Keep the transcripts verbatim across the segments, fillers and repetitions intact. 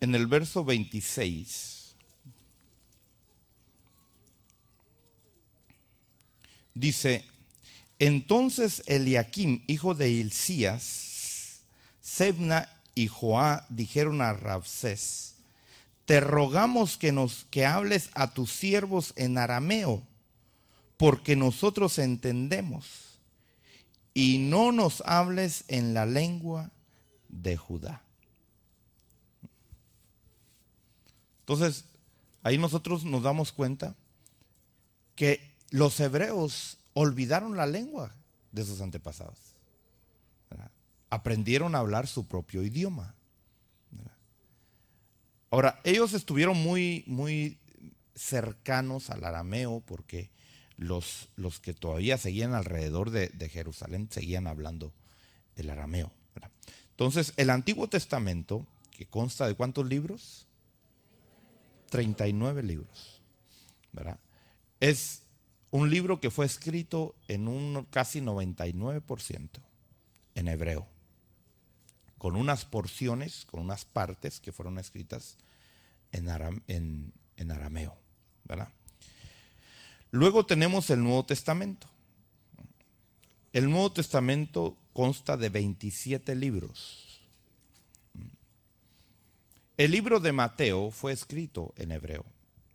en el verso veintiséis, dice: entonces Eliaquim, hijo de Hilcías, Sebna y Joá dijeron a Rabsés: te rogamos que nos que hables a tus siervos en arameo, porque nosotros entendemos, y no nos hables en la lengua de Judá. Entonces, ahí nosotros nos damos cuenta que los hebreos olvidaron la lengua de sus antepasados, ¿verdad? Aprendieron a hablar su propio idioma, ¿verdad? Ahora, ellos estuvieron muy, muy cercanos al arameo porque los, los que todavía seguían alrededor de, de Jerusalén seguían hablando el arameo, ¿verdad? Entonces, el Antiguo Testamento, que consta de ¿cuántos libros? treinta y nueve libros, ¿verdad? Es un libro que fue escrito en un casi noventa y nueve por ciento en hebreo, con unas porciones, con unas partes que fueron escritas en, aram, en, en arameo, ¿verdad? Luego tenemos el Nuevo Testamento. El Nuevo Testamento consta de veintisiete libros. El libro de Mateo fue escrito en hebreo.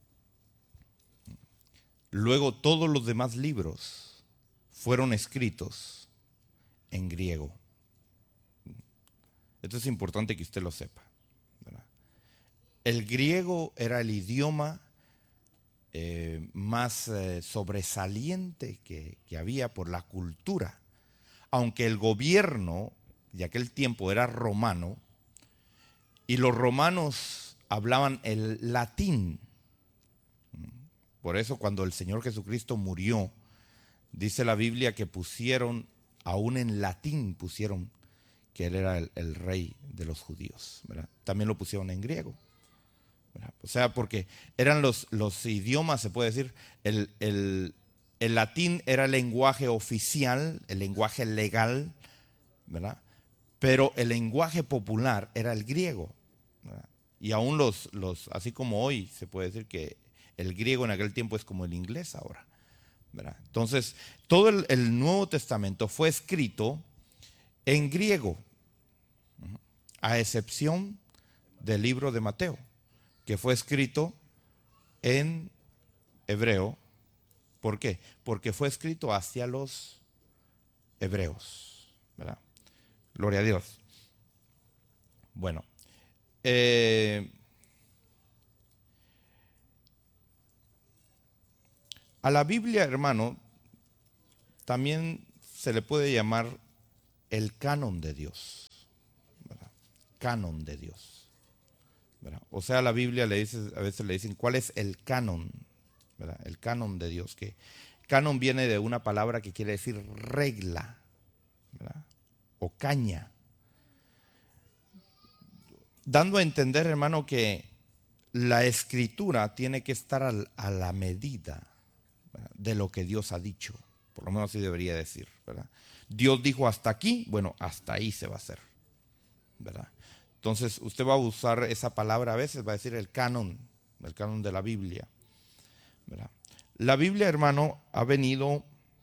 Luego todos los demás libros fueron escritos en griego. Esto es importante que usted lo sepa, ¿verdad? El griego era el idioma eh, más eh, sobresaliente que, que había por la cultura. Aunque el gobierno de aquel tiempo era romano, y los romanos hablaban el latín. Por eso cuando el Señor Jesucristo murió, dice la Biblia que pusieron, aún en latín pusieron que Él era el, el rey de los judíos, ¿verdad? También lo pusieron en griego, ¿verdad? O sea, porque eran los, los idiomas, se puede decir, el, el, el latín era el lenguaje oficial, el lenguaje legal, ¿verdad? Pero el lenguaje popular era el griego, ¿verdad? Y aún los, los, así como hoy se puede decir que el griego en aquel tiempo es como el inglés ahora, ¿verdad? Entonces, todo el, el Nuevo Testamento fue escrito en griego, a excepción del libro de Mateo, que fue escrito en hebreo. ¿Por qué? Porque fue escrito hacia los hebreos, ¿verdad? Gloria a Dios. Bueno, eh, a la Biblia, hermano, también se le puede llamar el canon de Dios, ¿verdad? Canon de Dios, ¿verdad? O sea, a la Biblia le dice, a veces le dicen, ¿cuál es el canon? ¿Verdad? El canon de Dios, que canon viene de una palabra que quiere decir regla, ¿verdad? O caña, dando a entender, hermano, que la escritura tiene que estar al, a la medida, ¿verdad?, de lo que Dios ha dicho. Por lo menos así debería decir, ¿verdad? Dios dijo hasta aquí, bueno, hasta ahí se va a hacer, ¿verdad? Entonces usted va a usar esa palabra a veces, va a decir el canon, el canon de la Biblia, ¿verdad? La Biblia, hermano, ha venido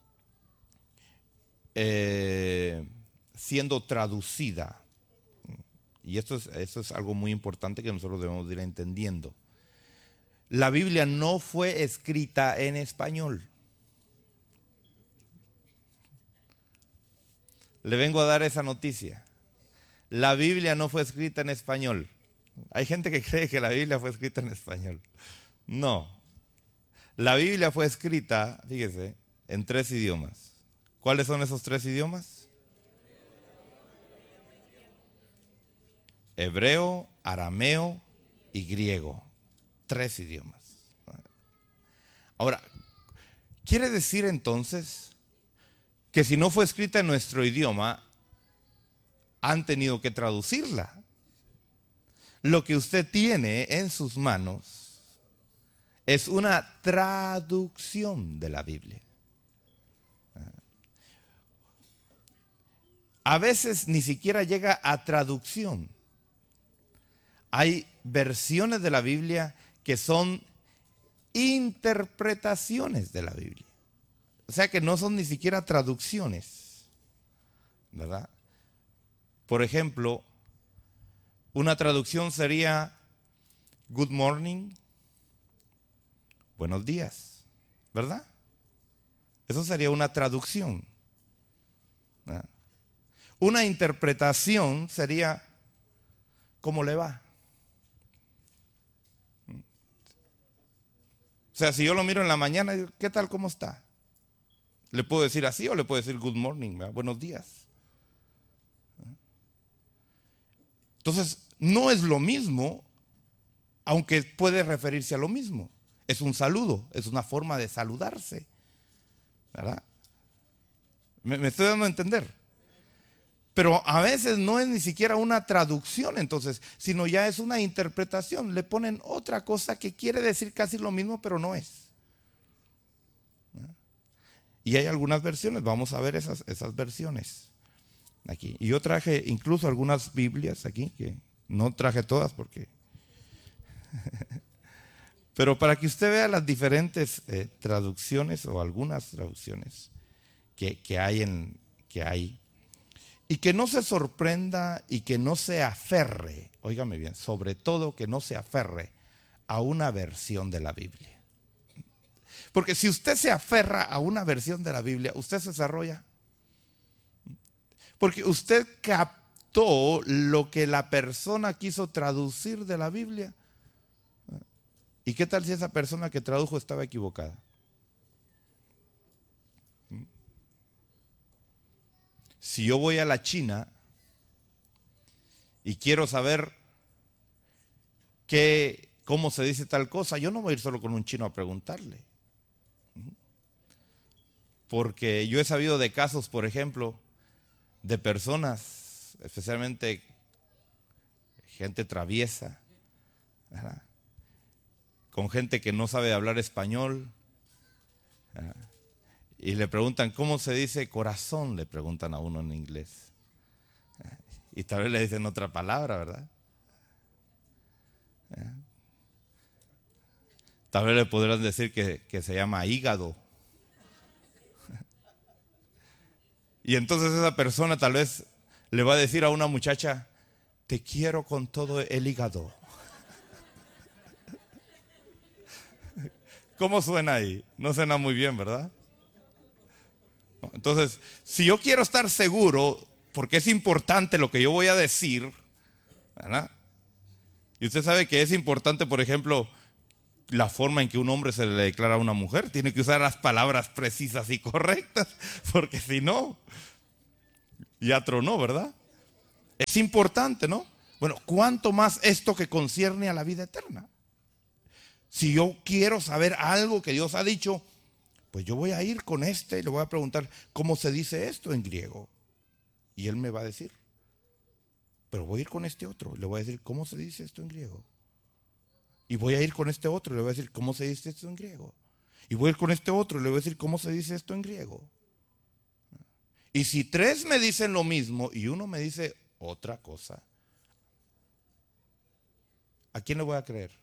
eh, siendo traducida. Y esto es, esto es algo muy importante que nosotros debemos ir entendiendo. La Biblia no fue escrita en español. Le vengo a dar esa noticia. La Biblia no fue escrita en español. Hay gente que cree que la Biblia fue escrita en español. No. La Biblia fue escrita, fíjese, en tres idiomas. ¿Cuáles son esos tres idiomas? Hebreo, arameo y griego. Tres idiomas. Ahora, ¿quiere decir entonces que si no fue escrita en nuestro idioma, han tenido que traducirla? Lo que usted tiene en sus manos es una traducción de la Biblia. A veces ni siquiera llega a traducción. hay versiones de la Biblia que son interpretaciones de la Biblia. O sea que no son ni siquiera traducciones, ¿verdad? Por ejemplo, una traducción sería good morning, buenos días, ¿verdad? Eso sería una traducción, ¿verdad? Una interpretación sería ¿cómo le va? O sea, si yo lo miro en la mañana, digo, ¿qué tal? ¿Cómo está? Le puedo decir así o le puedo decir good morning, ¿verdad? Buenos días. Entonces, no es lo mismo, aunque puede referirse a lo mismo. Es un saludo, es una forma de saludarse, ¿verdad? ¿Me, me estoy dando a entender? Pero a veces no es ni siquiera una traducción, entonces, sino ya es una interpretación. Le ponen otra cosa que quiere decir casi lo mismo, pero no es. Y hay algunas versiones, vamos a ver esas, esas versiones aquí. Y yo traje incluso algunas Biblias aquí, que no traje todas porque... Pero para que usted vea las diferentes eh, traducciones o algunas traducciones que, que hay en... Que hay. Y que no se sorprenda y que no se aferre, óigame bien, sobre todo que no se aferre a una versión de la Biblia. Porque si usted se aferra a una versión de la Biblia, usted se desarrolla. Porque usted captó lo que la persona quiso traducir de la Biblia. ¿Y qué tal si esa persona que tradujo estaba equivocada? Si yo voy a la China y quiero saber qué, cómo se dice tal cosa, yo no voy a ir solo con un chino a preguntarle. Porque yo he sabido de casos, por ejemplo, de personas, especialmente gente traviesa, ¿verdad? Con gente que no sabe hablar español, ¿verdad? Y le preguntan, ¿cómo se dice corazón? Le preguntan a uno en inglés. Y tal vez le dicen otra palabra, ¿verdad? Tal vez le podrán decir que, que se llama hígado. Y entonces esa persona tal vez le va a decir a una muchacha, te quiero con todo el hígado. ¿Cómo suena ahí? No suena muy bien, ¿verdad? Entonces, si yo quiero estar seguro, porque es importante lo que yo voy a decir, ¿verdad? Y usted sabe que es importante, por ejemplo, la forma en que un hombre se le declara a una mujer. Tiene que usar las palabras precisas y correctas, porque si no, ya tronó, ¿verdad? Es importante, ¿no? Bueno, ¿cuánto más esto que concierne a la vida eterna? Si yo quiero saber algo que Dios ha dicho, pues yo voy a ir con este y le voy a preguntar cómo se dice esto en griego. Y él me va a decir. Pero voy a ir con este otro, le voy a decir cómo se dice esto en griego. Y voy a ir con este otro, le voy a decir cómo se dice esto en griego. Y voy a ir con este otro, le voy a decir cómo se dice esto en griego. Y si tres me dicen lo mismo y uno me dice otra cosa, ¿a quién le voy a creer?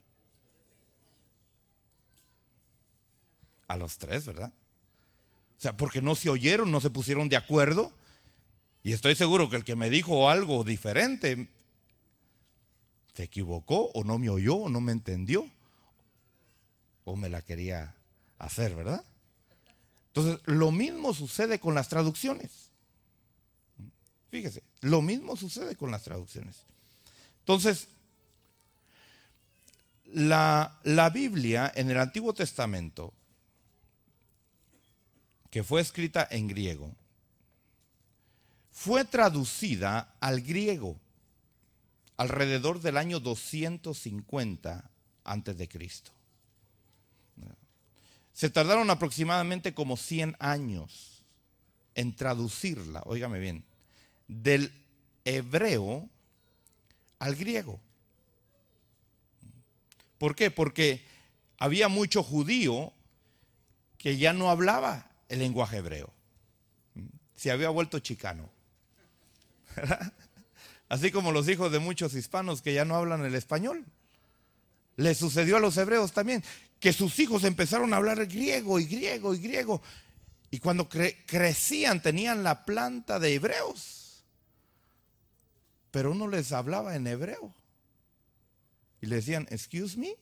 A los tres, ¿verdad? O sea, porque no se oyeron, no se pusieron de acuerdo. Y estoy seguro que el que me dijo algo diferente se equivocó o no me oyó o no me entendió o me la quería hacer, ¿verdad? Entonces, lo mismo sucede con las traducciones. Fíjese, lo mismo sucede con las traducciones. Entonces, la, la Biblia en el Antiguo Testamento, que fue escrita en griego, fue traducida al griego alrededor del año doscientos cincuenta antes de Cristo. Se tardaron aproximadamente como cien años en traducirla, óigame bien, del hebreo al griego. ¿Por qué? Porque había mucho judío que ya no hablaba el lenguaje hebreo. Se había vuelto chicano. Así como los hijos de muchos hispanos que ya no hablan el español. Le sucedió a los hebreos también, que sus hijos empezaron a hablar griego y griego y griego. Y cuando cre- crecían tenían la planta de hebreos. Pero uno les hablaba en hebreo. Y le decían, excuse me.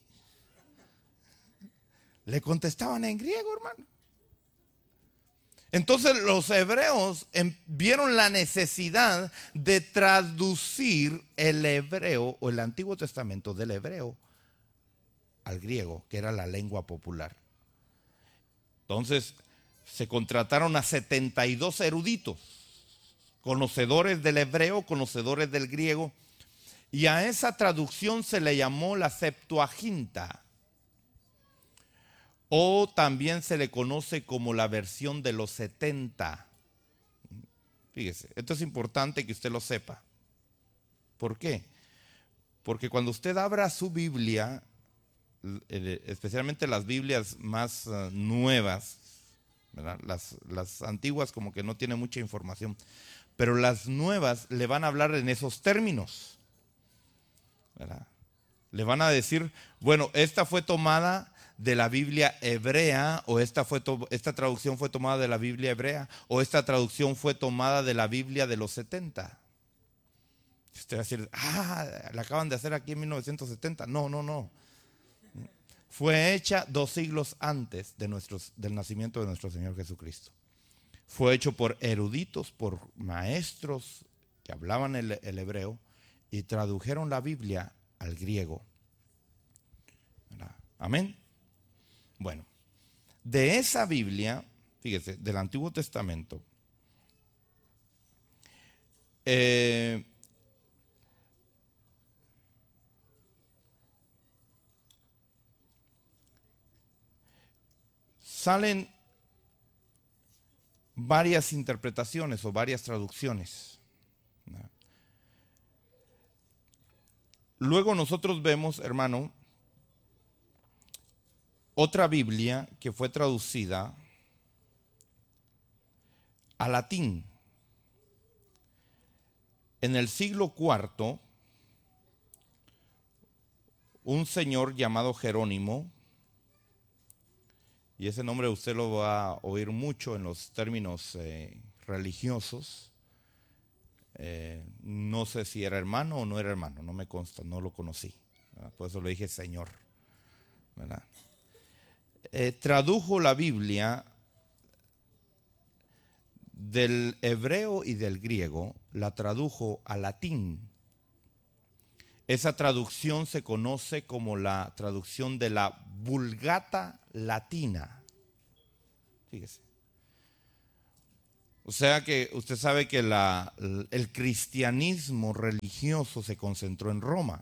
Le contestaban en griego, hermano. Entonces los hebreos vieron la necesidad de traducir el hebreo o el Antiguo Testamento del hebreo al griego, que era la lengua popular. Entonces se contrataron a setenta y dos eruditos, conocedores del hebreo, conocedores del griego, y a esa traducción se le llamó la Septuaginta, o también se le conoce como la versión de los setenta. Fíjese, esto es importante que usted lo sepa. ¿Por qué? Porque cuando usted abra su Biblia, especialmente las Biblias más uh, nuevas, ¿verdad? Las, las antiguas como que no tienen mucha información, pero las nuevas le van a hablar en esos términos, ¿verdad? Le van a decir, bueno, esta fue tomada de la Biblia hebrea, o esta, fue to- esta traducción fue tomada de la Biblia hebrea, o esta traducción fue tomada de la Biblia de los setenta. Usted va a decir, ah, la acaban de hacer aquí en mil novecientos setenta. No, no, no. Fue hecha dos siglos antes de nuestros, del nacimiento de nuestro Señor Jesucristo. Fue hecho por eruditos, por maestros que hablaban el, el hebreo y tradujeron la Biblia al griego. ¿Verdad? Amén. Bueno, de esa Biblia, fíjese, del Antiguo Testamento, eh, salen varias interpretaciones o varias traducciones. Luego nosotros vemos, hermano, otra Biblia que fue traducida a latín. En el siglo cuarto, un señor llamado Jerónimo, y ese nombre usted lo va a oír mucho en los términos eh, religiosos. Eh, no sé si era hermano o no era hermano, no me consta, no lo conocí, ¿verdad? Por eso le dije Señor, ¿verdad? Eh, tradujo la Biblia del hebreo y del griego, la tradujo al latín. Esa traducción se conoce como la traducción de la Vulgata Latina. Fíjese. O sea que usted sabe que la, el cristianismo religioso se concentró en Roma.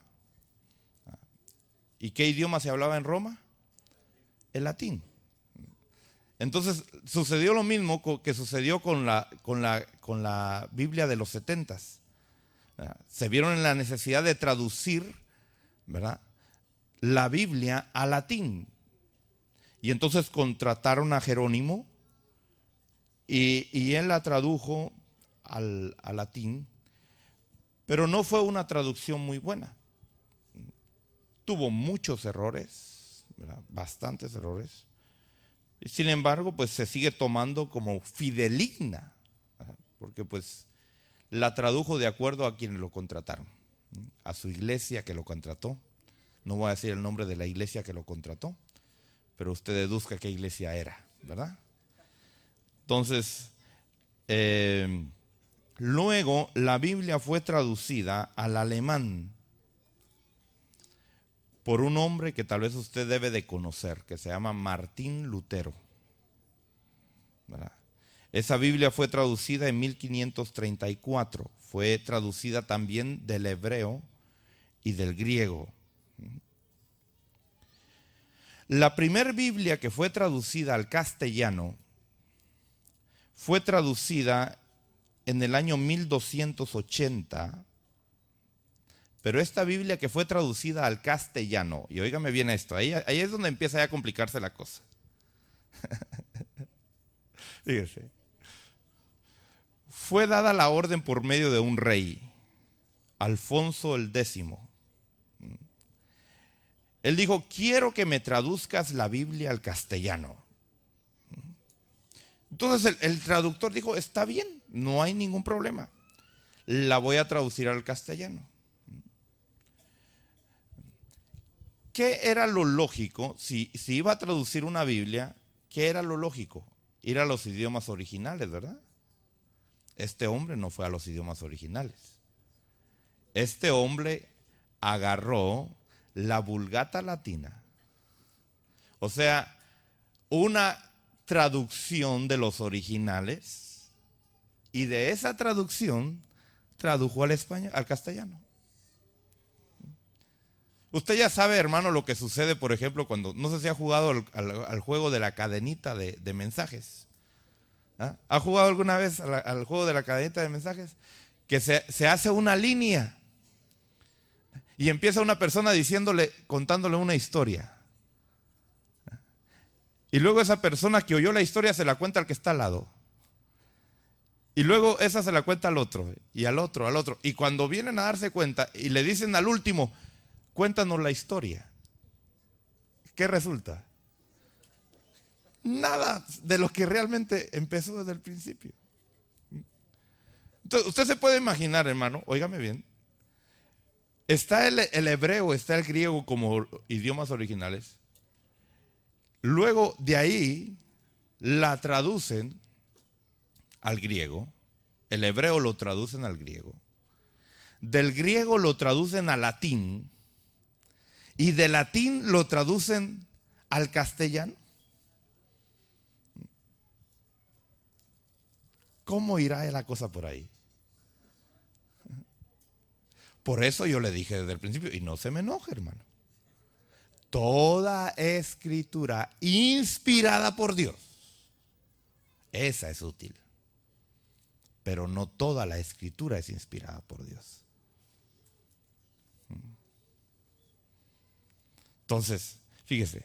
¿Y qué idioma se hablaba en Roma? El latín. Entonces sucedió lo mismo que sucedió con la, con la, con la Biblia de los setentas. Se vieron en la necesidad de traducir, ¿verdad?, la Biblia a latín. Y entonces contrataron a Jerónimo y, y él la tradujo al, al latín, pero no fue una traducción muy buena. Tuvo muchos errores, ¿verdad?, bastantes errores. Y sin embargo, pues se sigue tomando como fideligna, ¿verdad?, porque pues la tradujo de acuerdo a quienes lo contrataron, a su iglesia que lo contrató. No voy a decir el nombre de la iglesia que lo contrató, pero usted deduzca qué iglesia era, ¿verdad? Entonces, eh, luego la Biblia fue traducida al alemán por un hombre que tal vez usted debe de conocer, que se llama Martín Lutero, ¿verdad? Esa Biblia fue traducida en mil quinientos treinta y cuatro. Fue traducida también del hebreo y del griego. La primera Biblia que fue traducida al castellano fue traducida en el año mil doscientos ochenta, pero esta Biblia que fue traducida al castellano, y óigame bien esto, ahí, ahí es donde empieza ya a complicarse la cosa. Fíjese. Fue dada la orden por medio de un rey. Alfonso el Décimo. Él dijo, quiero que me traduzcas la Biblia al castellano. Entonces el, el traductor dijo, está bien, no hay ningún problema. La voy a traducir al castellano. ¿Qué era lo lógico? Si, si iba a traducir una Biblia, ¿qué era lo lógico? Ir a los idiomas originales, ¿verdad? Este hombre no fue a los idiomas originales. Este hombre agarró la Vulgata latina, o sea, una traducción de los originales, y de esa traducción tradujo al español, al castellano. Usted ya sabe, hermano, lo que sucede, por ejemplo, cuando, no sé si ha jugado al, al, al juego de la cadenita de, de mensajes. ¿Ah? ¿Ha jugado alguna vez al, al juego de la cadenita de mensajes? Que se, se hace una línea y empieza una persona diciéndole, contándole una historia. Y luego esa persona que oyó la historia se la cuenta al que está al lado. Y luego esa se la cuenta al otro, y al otro, al otro. Y cuando vienen a darse cuenta y le dicen al último, cuéntanos la historia, ¿qué resulta? Nada de lo que realmente empezó desde el principio. Entonces, usted se puede imaginar, hermano, óigame bien, está el, el hebreo, está el griego como idiomas originales. Luego de ahí la traducen al griego. El hebreo lo traducen al griego. Del griego lo traducen al latín. Y del latín lo traducen al castellano. ¿Cómo irá la cosa por ahí? Por eso yo le dije desde el principio, y no se me enoje, hermano. Toda escritura inspirada por Dios, esa es útil. Pero no toda la escritura es inspirada por Dios. Entonces, fíjese,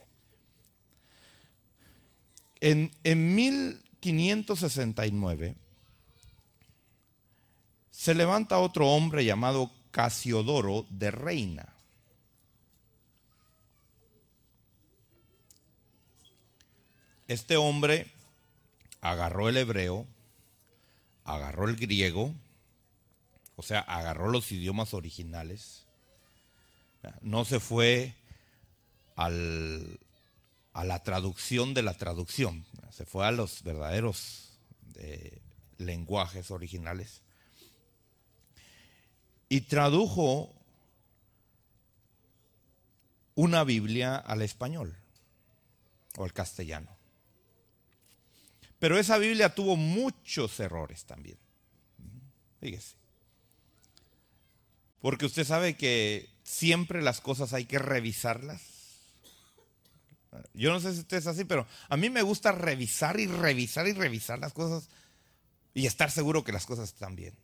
en, en mil quinientos sesenta y nueve se levanta otro hombre llamado Casiodoro de Reina. Este hombre agarró el hebreo, agarró el griego, o sea, agarró los idiomas originales, no se fue al, a la traducción de la traducción, se fue a los verdaderos eh, lenguajes originales y tradujo una Biblia al español o al castellano. Pero esa Biblia tuvo muchos errores también. Fíjese. Porque usted sabe que siempre las cosas hay que revisarlas. Yo no sé si usted es así, pero a mí me gusta revisar y revisar y revisar las cosas y estar seguro que las cosas están bien.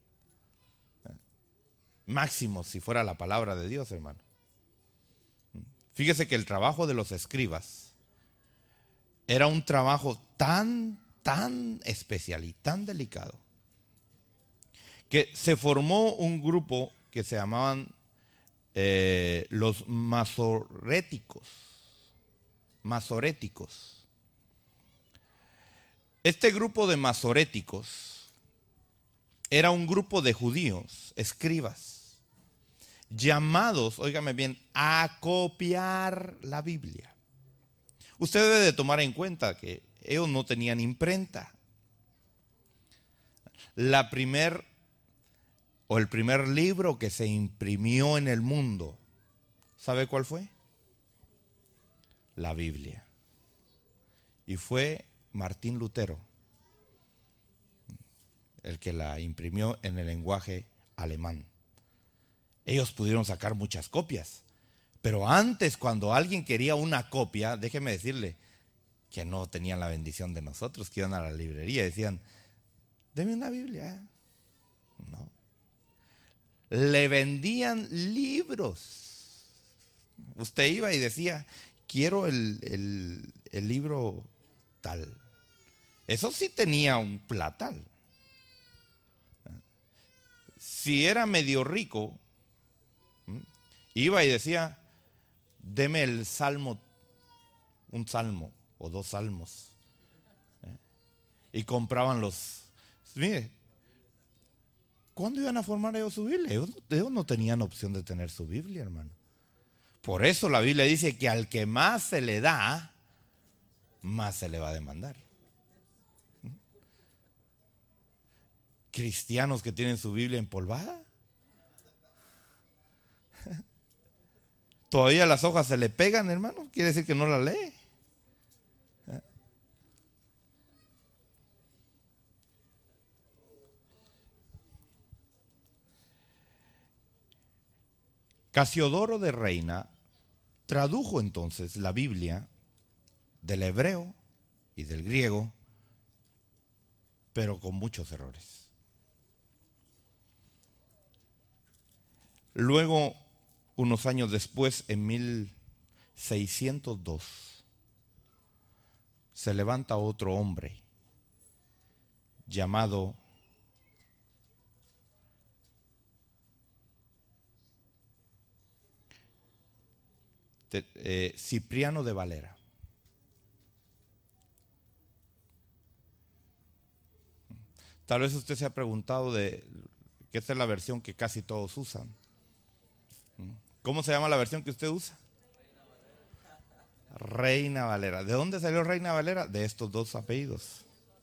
Máximo si fuera la palabra de Dios, hermano. Fíjese que el trabajo de los escribas era un trabajo tan, tan especial y tan delicado que se formó un grupo que se llamaban eh, los masoréticos. Masoréticos. Este grupo de masoréticos era un grupo de judíos, escribas, llamados, óigame bien, a copiar la Biblia. Usted debe de tomar en cuenta que ellos no tenían imprenta. La primer o el primer libro que se imprimió en el mundo, ¿sabe cuál fue? La Biblia. Y fue Martín Lutero el que la imprimió en el lenguaje alemán. Ellos pudieron sacar muchas copias, pero antes, cuando alguien quería una copia, déjeme decirle que no tenían la bendición de nosotros, que iban a la librería y decían, deme una Biblia. No. Le vendían libros. Usted iba y decía, quiero el, el, el libro tal. Eso sí tenía un platal. Si era medio rico, Iba y decía, deme el salmo, un salmo o dos salmos. ¿Eh? Y compraban los... Mire, ¿cuándo iban a formar ellos su Biblia? Ellos, ellos no tenían opción de tener su Biblia, hermano. Por eso la Biblia dice que al que más se le da, más se le va a demandar. Cristianos que tienen su Biblia empolvada, todavía las hojas se le pegan, hermano, quiere decir que no la lee. Casiodoro de Reina tradujo entonces la Biblia del hebreo y del griego, pero con muchos errores. Luego, unos años después, en mil seiscientos dos, se levanta otro hombre llamado eh, Cipriano de Valera. Tal vez usted se ha preguntado de que esta es la versión que casi todos usan. ¿Cómo se llama la versión que usted usa? Reina Valera. ¿De dónde salió Reina Valera? De estos dos apellidos.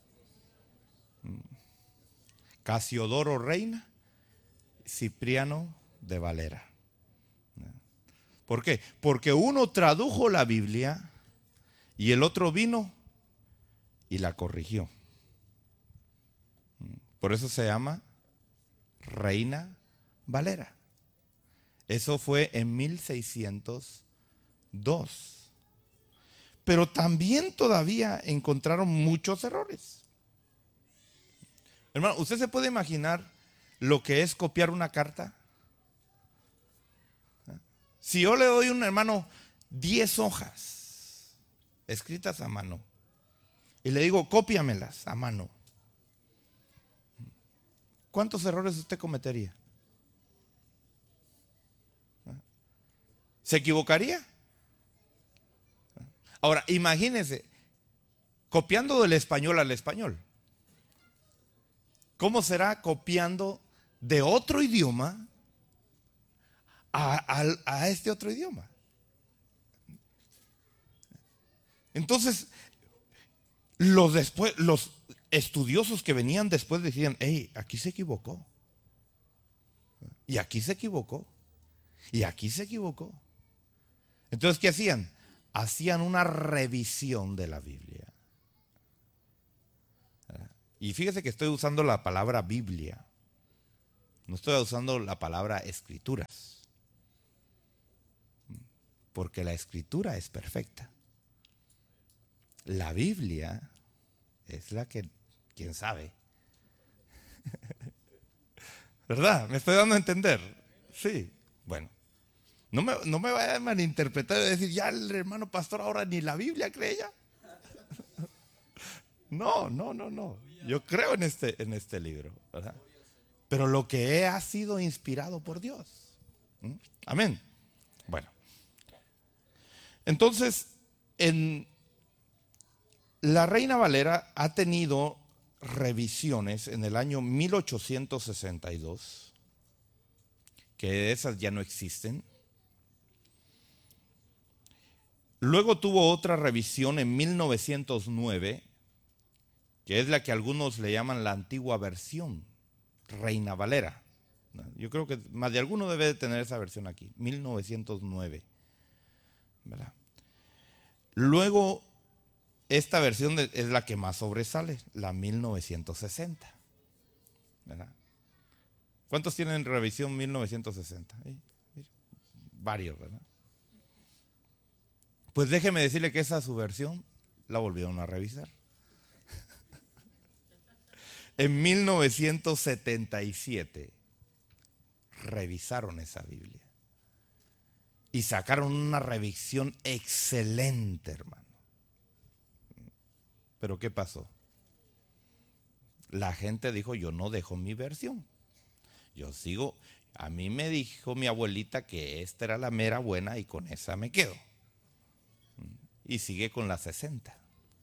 Casiodoro Reina, Cipriano de Valera. ¿Por qué? Porque uno tradujo la Biblia y el otro vino y la corrigió. Por eso se llama Reina Valera. Eso fue en mil seiscientos dos. Pero también todavía encontraron muchos errores. Hermano, ¿usted se puede imaginar lo que es copiar una carta? Si yo le doy a un hermano diez hojas escritas a mano y le digo, cópiamelas a mano, ¿cuántos errores usted cometería? ¿Se equivocaría? Ahora, imagínense, copiando del español al español. ¿Cómo será copiando de otro idioma a, a, a este otro idioma? Entonces, los, después, los estudiosos que venían después decían, hey, aquí se equivocó. Y aquí se equivocó. Y aquí se equivocó. Entonces, ¿qué hacían? Hacían una revisión de la Biblia. Y fíjese que estoy usando la palabra Biblia. No estoy usando la palabra escrituras. Porque la escritura es perfecta. La Biblia es la que, quién sabe. ¿Verdad? ¿Me estoy dando a entender? Sí. Bueno. No me, no me vaya a malinterpretar y decir, ya el hermano pastor ahora ni la Biblia cree ya. No, no, no, no. Yo creo en este, en este libro, ¿verdad? Pero lo que he ha sido inspirado por Dios. ¿Mm? Amén. Bueno. Entonces, en la Reina Valera ha tenido revisiones en el año mil ochocientos sesenta y dos, que esas ya no existen. Luego tuvo otra revisión en mil novecientos nueve, que es la que algunos le llaman la antigua versión, Reina Valera. Yo creo que más de alguno debe de tener esa versión aquí, mil novecientos nueve. ¿Verdad? Luego, esta versión de, es la que más sobresale, la mil novecientos sesenta. ¿Verdad? ¿Cuántos tienen revisión mil novecientos sesenta? ¿Eh? Varios, ¿verdad? Pues déjeme decirle que esa su versión la volvieron a revisar. En mil novecientos setenta y siete revisaron esa Biblia y sacaron una revisión excelente, hermano. Pero ¿qué pasó? La gente dijo, yo no dejo mi versión. Yo sigo, A mí me dijo mi abuelita que esta era la mera buena y con esa me quedo. Y sigue con la sesenta.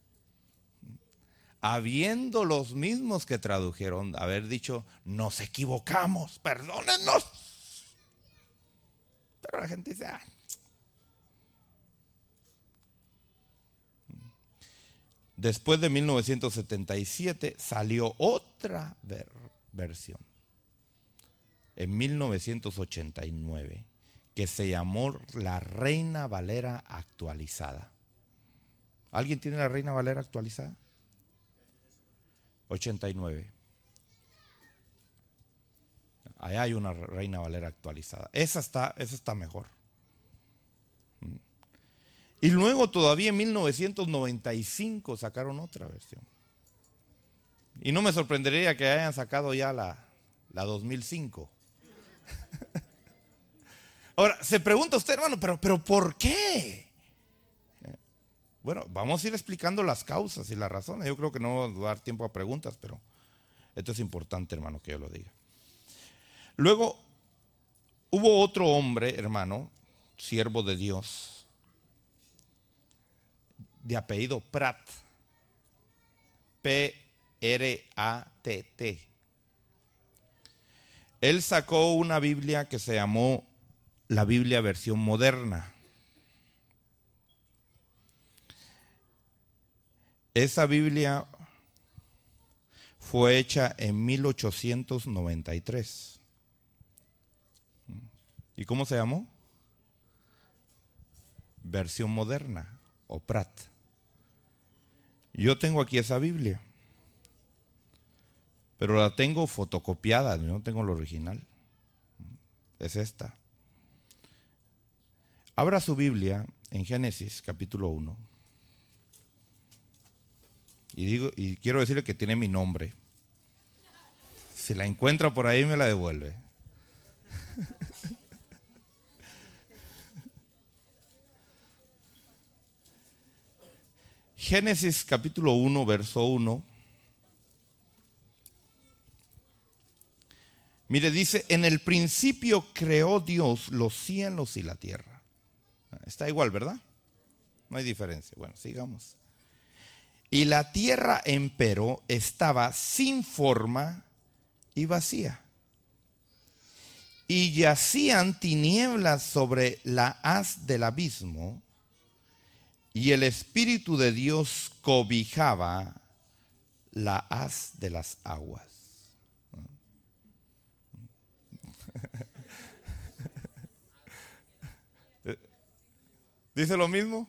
Habiendo los mismos que tradujeron haber dicho, nos equivocamos, perdónennos. Pero la gente dice, ah. Después de mil novecientos setenta y siete salió otra ver- versión, en mil novecientos ochenta y nueve, que se llamó la Reina Valera actualizada. ¿Alguien tiene la Reina Valera actualizada? ochenta y nueve. Ahí hay una Reina Valera actualizada. Esa está, esa está mejor. Y luego todavía en mil novecientos noventa y cinco sacaron otra versión. Y no me sorprendería que hayan sacado ya la, la dos mil cinco. Ahora, se pregunta usted, hermano, pero, pero ¿por qué? Bueno, vamos a ir explicando las causas y las razones. Yo creo que no va a dar tiempo a preguntas, pero esto es importante, hermano, que yo lo diga. Luego, hubo otro hombre, hermano, siervo de Dios, de apellido Pratt, P R A T T. Él sacó una Biblia que se llamó la Biblia versión moderna. Esa Biblia fue hecha en mil ochocientos noventa y tres. ¿Y cómo se llamó? Versión moderna o Pratt. Yo tengo aquí esa Biblia, pero la tengo fotocopiada, no tengo la original. Es esta. Abra su Biblia en Génesis capítulo uno. Y, digo, y quiero decirle que tiene mi nombre. Si la encuentra por ahí, me la devuelve. Génesis capítulo uno, verso uno. Mire, dice, en el principio creó Dios los cielos y la tierra. Está igual, ¿verdad? No hay diferencia. Bueno, sigamos. Y la tierra, empero, estaba sin forma y vacía. Y yacían tinieblas sobre la haz del abismo, y el Espíritu de Dios cobijaba la haz de las aguas. ¿Dice lo mismo?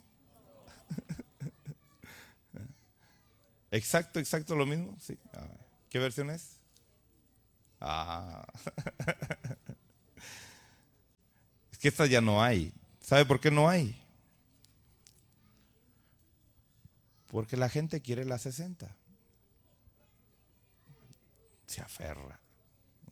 Exacto, exacto lo mismo. Sí. ¿Qué versión es? Ah. Es que esta ya no hay. ¿Sabe por qué no hay? Porque la gente quiere la sesenta. Se aferra.